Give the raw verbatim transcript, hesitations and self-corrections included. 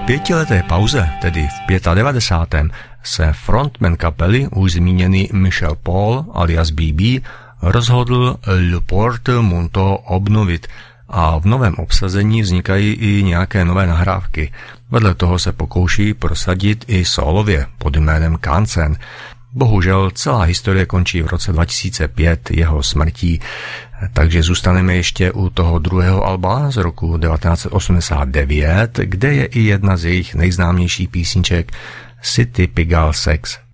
pětileté pauze, tedy v devadesátém pátém se frontman kapely, už zmíněný Michel Paul alias B B, rozhodl Le Porte Monto obnovit a v novém obsazení vznikají i nějaké nové nahrávky. Vedle toho se pokouší prosadit i solově pod jménem Kansen. Bohužel celá historie končí v roce dva tisíce pět jeho smrtí, takže zůstaneme ještě u toho druhého alba z roku devatenáct set osmdesát devět, kde je i jedna z jejich nejznámějších písniček City Pigalle Sex.